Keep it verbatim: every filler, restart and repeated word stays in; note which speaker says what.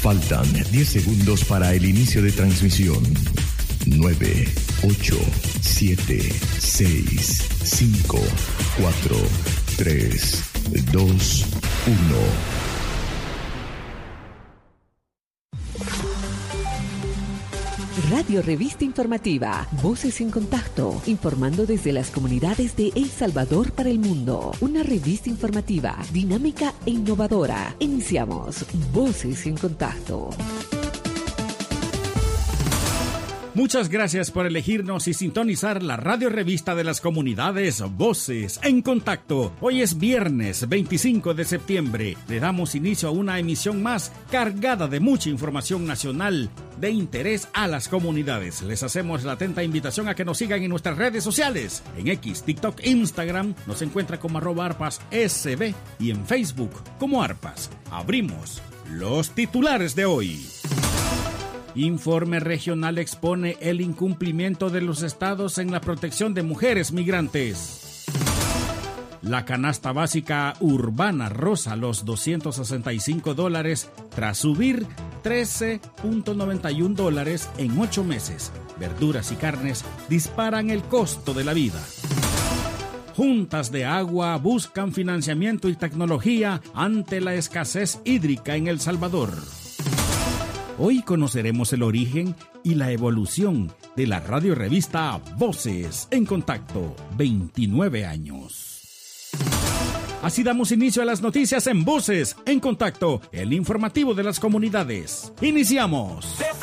Speaker 1: Faltan diez segundos para el inicio de transmisión. nueve, ocho, siete, seis, cinco, cuatro, tres, dos, uno.
Speaker 2: Radio Revista Informativa, Voces en Contacto, informando desde las comunidades de El Salvador para el mundo. Una revista informativa, dinámica e innovadora. Iniciamos Voces en Contacto.
Speaker 3: Muchas gracias por elegirnos y sintonizar la radio revista de las comunidades Voces en Contacto. Hoy es viernes veinticinco de septiembre. Le damos inicio a una emisión más cargada de mucha información nacional de interés a las comunidades. Les hacemos la atenta invitación a que nos sigan en nuestras redes sociales. En X, TikTok, Instagram nos encuentra como arroba arpas sb y en Facebook como arpas. Abrimos los titulares de hoy. Informe regional expone el incumplimiento de los estados en la protección de mujeres migrantes. La canasta básica urbana roza los doscientos sesenta y cinco dólares tras subir trece punto noventa y uno dólares en ocho meses. Verduras y carnes disparan el costo de la vida. Juntas de agua buscan financiamiento y tecnología ante la escasez hídrica en El Salvador. Hoy conoceremos el origen y la evolución de la radio revista Voces en Contacto, veintinueve años. Así damos inicio a las noticias en Voces en Contacto, el informativo de las comunidades. ¡Iniciamos!